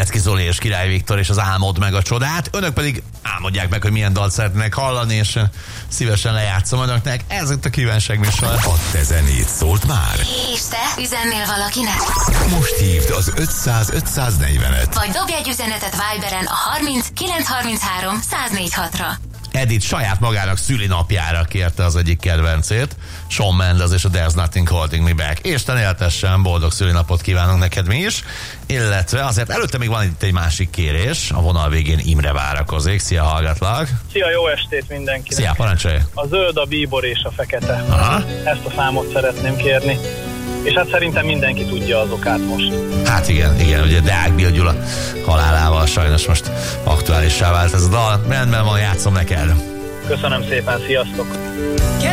Berecki Zoli és Király Viktor és az Álmod meg a csodát. Önök pedig álmodják meg, hogy milyen dalt szeretnének hallani, és szívesen lejátszom önöknek. Ez itt a kívánság műsor. A te zenét szólt már? És te üzennél valakinek? Most hívd az 500-540-et. Vagy dobj egy üzenetet Viberen a 30 933 104.6-ra. Edith saját magának szülinapjára kérte az egyik kedvencét, Shawn Mendes és a There's Nothing Holding Me Back. Isten éltessen, boldog szülinapot kívánunk neked mi is, illetve azért előtte még van itt egy másik kérés, a vonal végén Imre várakozik. Szia, hallgatlak! Szia, jó estét mindenkinek! Szia, parancsolj! A zöld, a bíbor és a fekete. Aha. Ezt a számot szeretném kérni. És hát szerintem mindenki tudja az okát most. Hát igen, ugye Deák Bill Gyula halálával sajnos most aktuálissá vált ez a dal. Rendben van, játszom neked. Köszönöm szépen, sziasztok!